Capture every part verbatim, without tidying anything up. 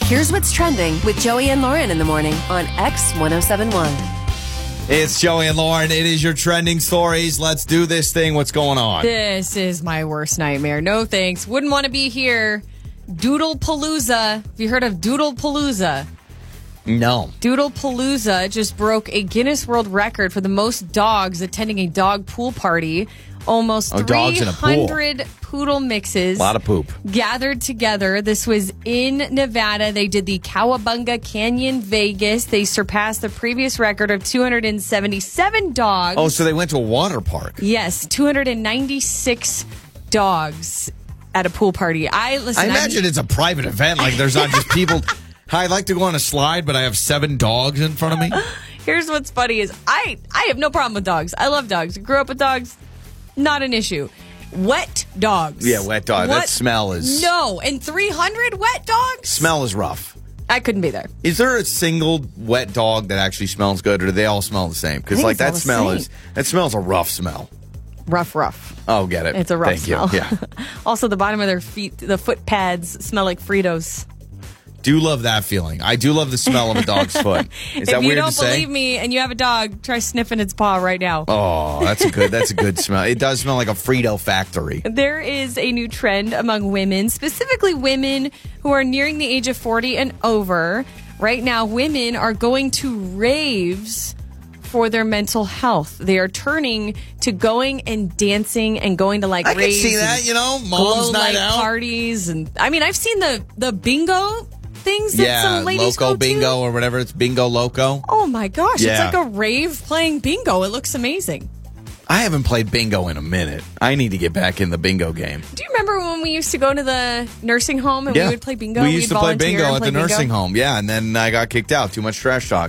Here's what's trending with Joey and Lauren in the morning on X ten seventy-one. It's Joey and Lauren. It is your trending stories. Let's do this thing. What's going on? This is my worst nightmare. No thanks. Wouldn't want to be here. Doodle Palooza. Have you heard of Doodle Palooza? No. Doodle Palooza just broke a Guinness World Record for the most dogs attending a dog pool party. Almost oh, three hundred poodle mixes. A lot of poop. Gathered together. This was in Nevada. They did the Cowabunga Canyon, Vegas. They surpassed the previous record of two hundred seventy-seven dogs. Oh, so they went to a water park. Yes, two hundred ninety-six dogs at a pool party. I listen. I imagine I'm, it's a private event. Like there's not just people. Hi, I'd like to go on a slide, but I have seven dogs in front of me. Here's what's funny is I, I have no problem with dogs. I love dogs. I grew up with dogs. Not an issue. Wet dogs. Yeah, wet dog. What? That smell is... No. And three hundred wet dogs? Smell is rough. I couldn't be there. Is there a single wet dog that actually smells good, or do they all smell the same? Because like that smell is... That smells a rough smell. Rough, rough. Oh, get it. It's a rough Thank smell. You. Yeah. Also, the bottom of their feet, the foot pads smell like Fritos. Do love that feeling. I do love the smell of a dog's foot. Is that if you weird don't to say? believe me and you have a dog, try sniffing its paw right now. Oh, that's a good that's a good smell. It does smell like a Frito factory. There is a new trend among women, specifically women who are nearing the age of forty and over. Right now, women are going to raves for their mental health. They are turning to going and dancing and going to like I raves. can see that, you know, mom's night out parties, and I mean, I've seen the the bingo things that yeah, some ladies Loco go Bingo to. or whatever. It's Bingo Loco. Oh my gosh, Yeah. it's like a rave playing bingo. It looks amazing. I haven't played bingo in a minute. I need to get back in the bingo game. Do you remember when we used to go to the nursing home and yeah. we would play bingo? We used We'd to play volunteer bingo and at play the nursing bingo? home. Yeah, and then I got kicked out. Too much trash talk.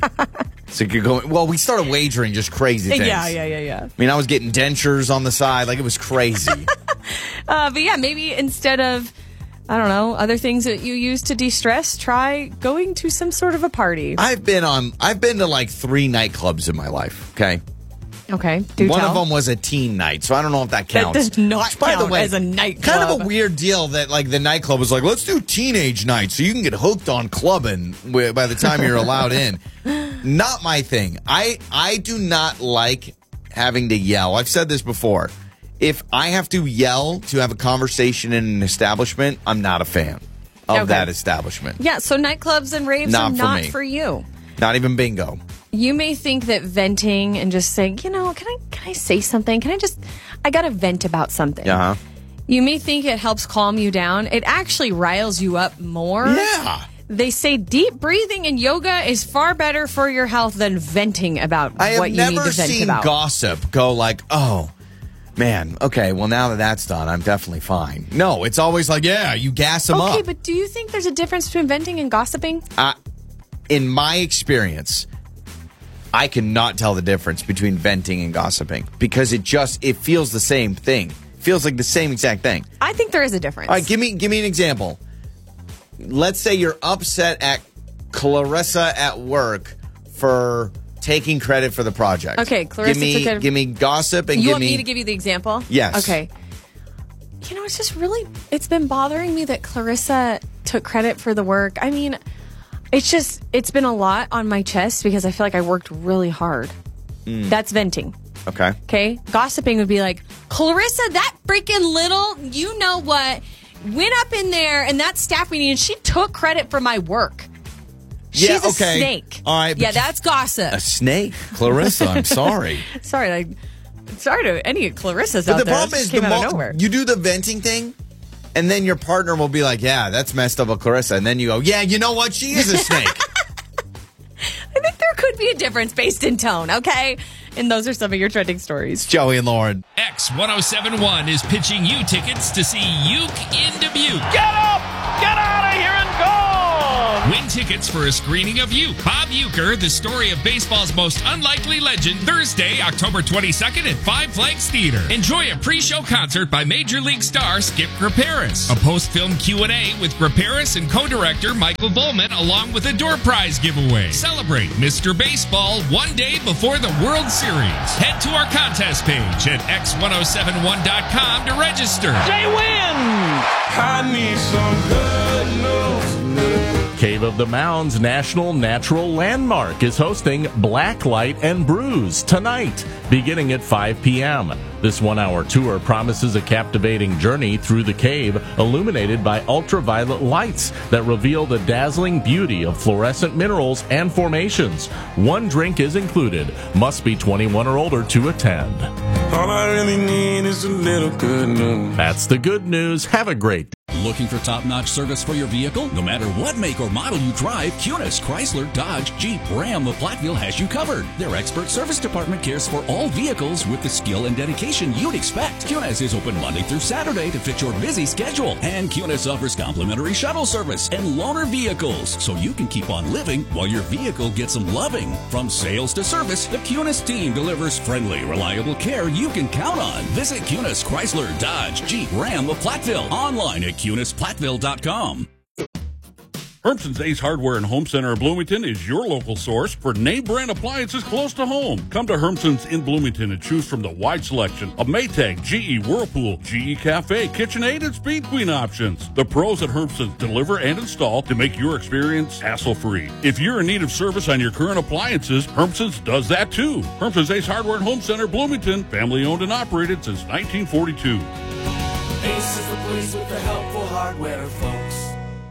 So you're going. Well, we started wagering just crazy things. Yeah, yeah, yeah, yeah. I mean, I was getting dentures on the side. Like, it was crazy. uh, but yeah, maybe instead of, I don't know, other things that you use to de-stress, try going to some sort of a party. I've been on. I've been to like three nightclubs in my life. Okay. Okay. Do One tell. of them was a teen night, so I don't know if that counts. That does not Which, by count the way, as a nightclub. Kind of a weird deal that like the nightclub was like, let's do teenage night so you can get hooked on clubbing wi- by the time you're allowed in. Not my thing. I I do not like having to yell. I've said this before. If I have to yell to have a conversation in an establishment, I'm not a fan of Okay. that establishment. Yeah, so nightclubs and raves Not are for not me. for you. Not even bingo. You may think that venting and just saying, you know, can I can I say something? Can I just, I got to vent about something. Uh-huh. You may think it helps calm you down. It actually riles you up more. Yeah. They say deep breathing and yoga is far better for your health than venting about I have what you need never to vent seen about. gossip go like, oh, man, okay, well, now that that's done, I'm definitely fine. No, it's always like, yeah, you gas them okay, up. but do you think there's a difference between venting and gossiping? Uh, in my experience, I cannot tell the difference between venting and gossiping because it just, it feels the same thing. Feels like the same exact thing. I think there is a difference. All right, give me, give me an example. Let's say you're upset at Clarissa at work for taking credit for the project. Okay, Clarissa give me, took credit- give me gossip and you give want me... me to give you the example? Yes. Okay. You know, it's just really, it's been bothering me that Clarissa took credit for the work. I mean, it's just, it's been a lot on my chest because I feel like I worked really hard. Mm. That's venting. Okay. Okay. Gossiping would be like, Clarissa, that freaking little, you know what, went up in there and that staff meeting and she took credit for my work. She's Yeah, a okay. snake. All right, but- Yeah, that's gossip. A snake? Clarissa, I'm sorry. Sorry, like, sorry to any Clarissas But out the there. problem It is, just came the out of mo- nowhere. you do the venting thing, and then your partner will be like, yeah, that's messed up with Clarissa. And then you go, yeah, you know what? She is a snake. I think there could be a difference based in tone, okay? And those are some of your trending stories. Joey and Lauren. X ten seventy-one is pitching you tickets to see Uke in Dubuque. Get up! Get out of here and go! Win tickets for a screening of Uke. Bob Uecker, the story of baseball's most unlikely legend, Thursday, October twenty-second at Five Flags Theater. Enjoy a pre-show concert by Major League star Skip Graperis. A post-film Q and A with Graperis and co-director Michael Bowman, along with a door prize giveaway. Celebrate Mister Baseball one day before the World Series. Head to our contest page at x ten seventy-one dot com to register. Jay wins! I need some good news. Cave of the Mounds National Natural Landmark is hosting Blacklight and Brews tonight, beginning at five p.m. This one-hour tour promises a captivating journey through the cave, illuminated by ultraviolet lights that reveal the dazzling beauty of fluorescent minerals and formations. One drink is included. Must be twenty-one or older to attend. All I really need is a little good news. That's the good news. Have a great day. Looking for top-notch service for your vehicle? No matter what make or model you drive, Cunis, Chrysler, Dodge, Jeep, Ram of Platteville has you covered. Their expert service department cares for all vehicles with the skill and dedication you'd expect. Cunis is open Monday through Saturday to fit your busy schedule. And Cunis offers complimentary shuttle service and loaner vehicles, so you can keep on living while your vehicle gets some loving. From sales to service, the Cunis team delivers friendly, reliable care you can count on. Visit Cunis, Chrysler, Dodge, Jeep, Ram of Platteville. Online at Cunis Platteville dot com. Hermson's Ace Hardware and Home Center of Bloomington is your local source for name brand appliances close to home. Come to Hermson's in Bloomington and choose from the wide selection of Maytag, G E, Whirlpool, G E Cafe, KitchenAid, and Speed Queen options. The pros at Hermson's deliver and install to make your experience hassle-free. If you're in need of service on your current appliances, Hermson's does that too. Hermson's Ace Hardware and Home Center, Bloomington, family owned and operated since nineteen forty-two. Ace is the place with the helpful hardware, folks.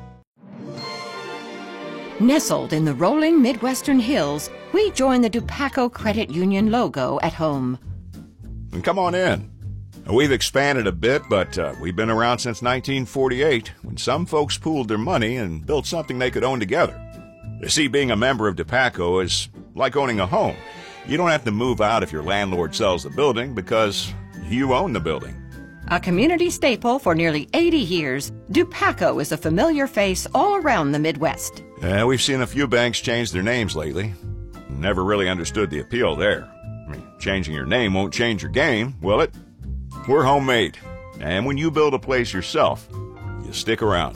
Nestled in the rolling Midwestern hills, we join the Dupaco Credit Union logo at home. And come on in. We've expanded a bit, but uh, we've been around since nineteen forty-eight, when some folks pooled their money and built something they could own together. You see, being a member of Dupaco is like owning a home. You don't have to move out if your landlord sells the building because you own the building. A community staple for nearly eighty years, Dupaco is a familiar face all around the Midwest. Yeah, we've seen a few banks change their names lately. Never really understood the appeal there. I mean, changing your name won't change your game, will it? We're homemade. And when you build a place yourself, you stick around.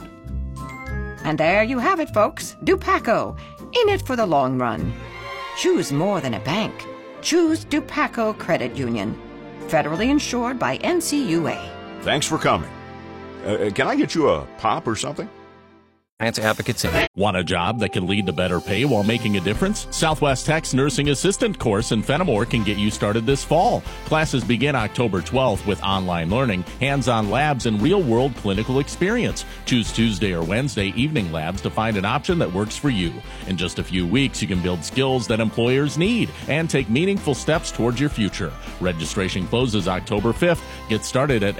And there you have it, folks. Dupaco, in it for the long run. Choose more than a bank. Choose Dupaco Credit Union. Federally insured by N C U A. Thanks for coming. Uh, can I get you a pop or something? Answer advocates in. Want a job that can lead to better pay while making a difference? Southwest Tech's Nursing Assistant course in Fenimore can get you started this fall. Classes begin October twelfth with online learning, hands-on labs, and real-world clinical experience. Choose Tuesday or Wednesday evening labs to find an option that works for you. In just a few weeks, you can build skills that employers need and take meaningful steps towards your future. Registration closes October fifth. Get started at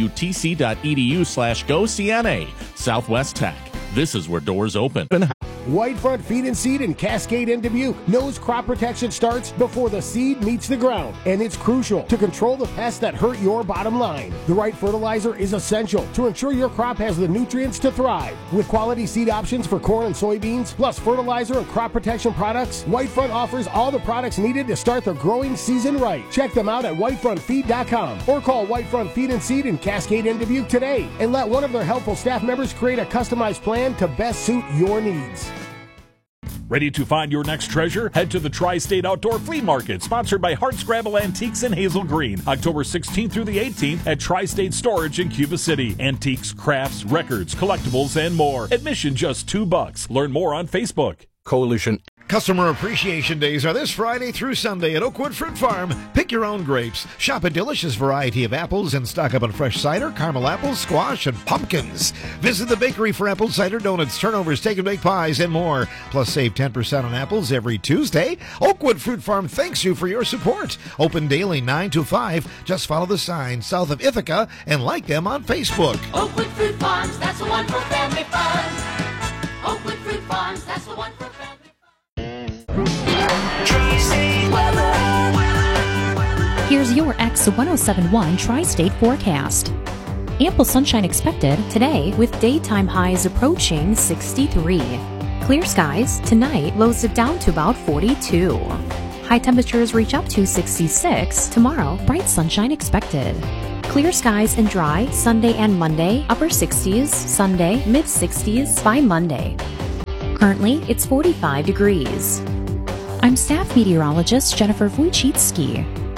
swtc.edu slash go CNA. Southwest Tech. This is where doors open. Whitefront Feed and Seed in Cascade and Dubuque knows crop protection starts before the seed meets the ground, and it's crucial to control the pests that hurt your bottom line. The right fertilizer is essential to ensure your crop has the nutrients to thrive. With quality seed options for corn and soybeans, plus fertilizer and crop protection products, Whitefront offers all the products needed to start the growing season right. Check them out at whitefront feed dot com or call Whitefront Feed and Seed in Cascade and Dubuque today and let one of their helpful staff members create a customized plan to best suit your needs. Ready to find your next treasure? Head to the Tri-State Outdoor Flea Market, sponsored by Hardscrabble Antiques in Hazel Green, October sixteenth through the eighteenth at Tri-State Storage in Cuba City. Antiques, crafts, records, collectibles, and more. Admission just two bucks. Learn more on Facebook. Coalition. Customer Appreciation Days are this Friday through Sunday at Oakwood Fruit Farm. Pick your own grapes. Shop a delicious variety of apples and stock up on fresh cider, caramel apples, squash, and pumpkins. Visit the bakery for apple cider donuts, turnovers, take and bake pies, and more. Plus, save ten percent on apples every Tuesday. Oakwood Fruit Farm thanks you for your support. Open daily nine to five. Just follow the sign south of Ithaca and like them on Facebook. Oakwood Fruit Farms, that's the one for family fun. Oakwood Fruit Farms, that's the one for family fun. Here's your X one oh seven point one Tri-State forecast. Ample sunshine expected today with daytime highs approaching sixty-three. Clear skies tonight, lows dip down to about forty-two. High temperatures reach up to sixty-six. Tomorrow, bright sunshine expected. Clear skies and dry Sunday and Monday, upper sixties, Sunday, mid sixties by Monday. Currently, it's forty-five degrees. I'm staff meteorologist Jennifer Wojcicki.